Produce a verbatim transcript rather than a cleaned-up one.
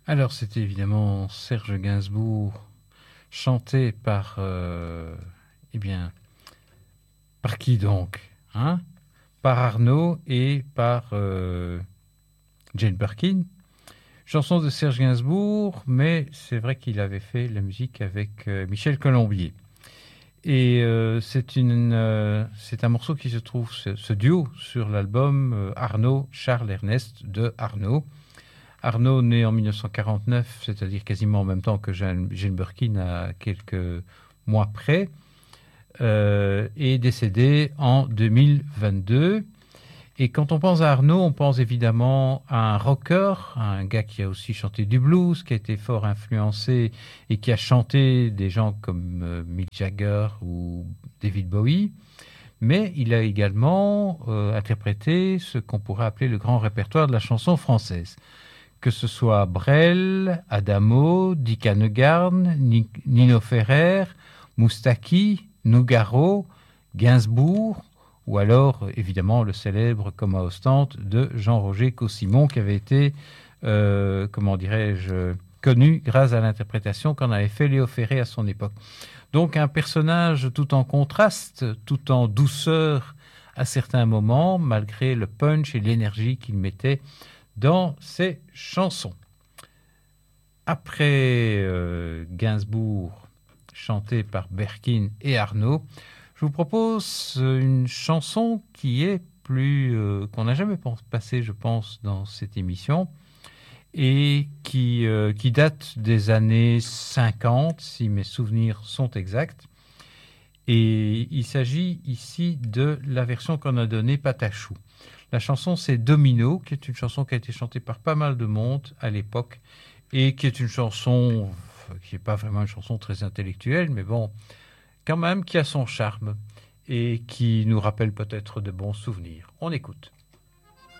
Alors, c'était évidemment Serge Gainsbourg, chanté par, euh, eh bien, par qui donc, hein? Par Arnaud et par euh, Jane Birkin. Chanson de Serge Gainsbourg, mais c'est vrai qu'il avait fait la musique avec euh, Michel Colombier. Et euh, c'est une, euh, c'est un morceau qui se trouve, ce, ce duo, sur l'album euh, Arnaud, Charles Ernest de Arnaud. Arnaud, né en mille neuf cent quarante-neuf, c'est-à-dire quasiment en même temps que Jane, Jane Birkin, à quelques mois près, euh, est décédé en deux mille vingt-deux. Et quand on pense à Arnaud, on pense évidemment à un rocker, à un gars qui a aussi chanté du blues, qui a été fort influencé et qui a chanté des gens comme euh, Mick Jagger ou David Bowie. Mais il a également euh, interprété ce qu'on pourrait appeler le grand répertoire de la chanson française. Que ce soit Brel, Adamo, Dick Annegarn, Nino Ferrer, Moustaki, Nougaro, Gainsbourg, ou alors évidemment le célèbre Comme à Ostende de Jean-Roger Caussimon qui avait été, euh, comment dirais-je, connu grâce à l'interprétation qu'en avait fait Léo Ferré à son époque. Donc un personnage tout en contraste, tout en douceur à certains moments, malgré le punch et l'énergie qu'il mettait dans ses chansons. Après euh, Gainsbourg, chanté par Berkin et Arnaud, je vous propose une chanson qui est plus euh, qu'on n'a jamais passée, je pense, dans cette émission, et qui, euh, qui date des années cinquante, si mes souvenirs sont exacts. Et il s'agit ici de la version qu'on a donnée Patachou. La chanson, c'est Domino, qui est une chanson qui a été chantée par pas mal de monde à l'époque, et qui est une chanson qui n'est pas vraiment une chanson très intellectuelle, mais bon, quand même, qui a son charme, et qui nous rappelle peut-être de bons souvenirs. On écoute.